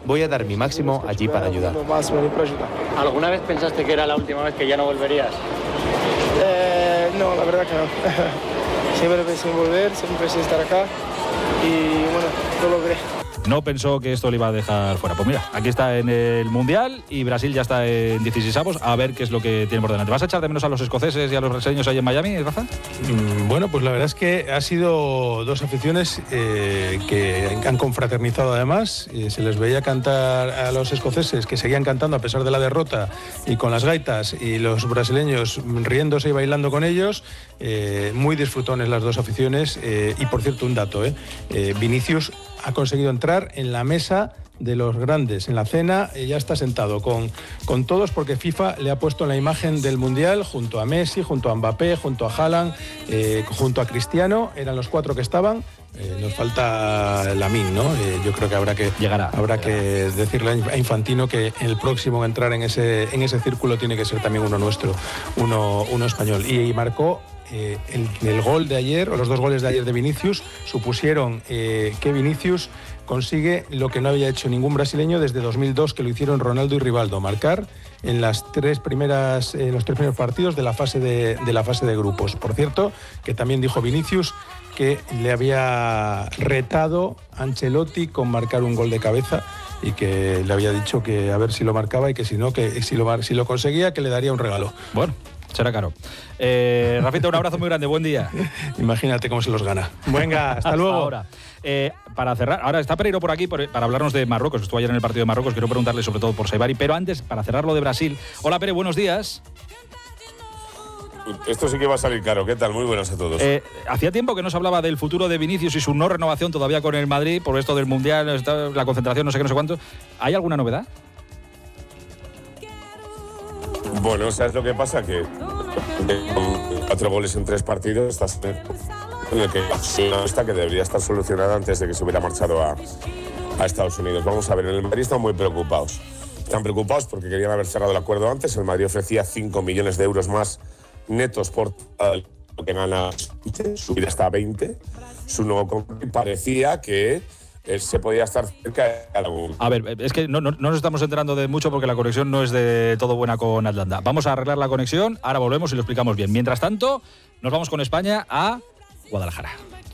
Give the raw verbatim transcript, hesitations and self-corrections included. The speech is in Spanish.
voy a dar mi máximo allí para ayudar. ¿Alguna vez pensaste que era la última vez que ya no volverías? Eh, no, la verdad que no. Siempre pensé en volver, siempre pensé en estar acá y bueno, lo logré. No pensó que esto le iba a dejar fuera. Pues mira, aquí está en el Mundial y Brasil ya está en dieciseisavos. A ver qué es lo que tiene por delante. ¿Vas a echar de menos a los escoceses y a los brasileños ahí en Miami, Rafa? Mm, bueno, pues la verdad es que ha sido dos aficiones eh, que han confraternizado además. Eh, se les veía cantar a los escoceses, que seguían cantando a pesar de la derrota y con las gaitas, y los brasileños riéndose y bailando con ellos. Eh, muy disfrutones las dos aficiones. Eh, y por cierto, un dato, eh, eh, Vinicius ha conseguido entrar en la mesa de los grandes, en la cena, ya está sentado con, con todos, porque FIFA le ha puesto la imagen del Mundial junto a Messi, junto a Mbappé, junto a Haaland, eh, junto a Cristiano, eran los cuatro que estaban. Eh, nos falta Lamine, ¿no? Eh, yo creo que habrá que llegará, habrá llegará. que decirle a Infantino que el próximo a entrar en ese en ese círculo tiene que ser también uno nuestro, uno, uno español. Y marcó eh, el, el gol de ayer, o los dos goles de ayer de Vinicius, supusieron eh, que Vinicius consigue lo que no había hecho ningún brasileño desde dos mil dos, que lo hicieron Ronaldo y Rivaldo, marcar en las tres primeras en los tres primeros partidos de la fase de, de la fase de grupos. Por cierto, que también dijo Vinicius que le había retado Ancelotti con marcar un gol de cabeza y que le había dicho que a ver si lo marcaba y que si no, que si lo, si lo conseguía, que le daría un regalo. Bueno, será caro. Eh, Rafita, un abrazo muy grande, buen día. Imagínate cómo se los gana. Venga, hasta, hasta luego. Ahora. Eh, para cerrar, ahora está Pereiro por aquí por, para hablarnos de Marruecos. Estuvo ayer en el partido de Marruecos, quiero preguntarle sobre todo por Saibari, pero antes, para cerrar lo de Brasil. Hola, Pere, buenos días. Esto sí que va a salir caro. ¿Qué tal? Muy buenas a todos. Eh, hacía tiempo que no se hablaba del futuro de Vinicius y su no renovación todavía con el Madrid por esto del Mundial, la concentración, no sé qué, no sé cuánto. ¿Hay alguna novedad? Bueno, ¿sabes lo que pasa? Que con cuatro goles en tres partidos estás en el que está que debería estar solucionada antes de que se hubiera marchado a, a Estados Unidos. Vamos a ver, en el Madrid están muy preocupados. Están preocupados porque querían haber cerrado el acuerdo antes. El Madrid ofrecía cinco millones de euros más netos por lo que gana, subir hasta veinte. Su nuevo parecía que él se podía estar cerca de algún. A ver, es que no, no, no nos estamos enterando de mucho porque la conexión no es de todo buena con Atlanta. Vamos a arreglar la conexión, ahora volvemos y lo explicamos bien. Mientras tanto, nos vamos con España a Guadalajara.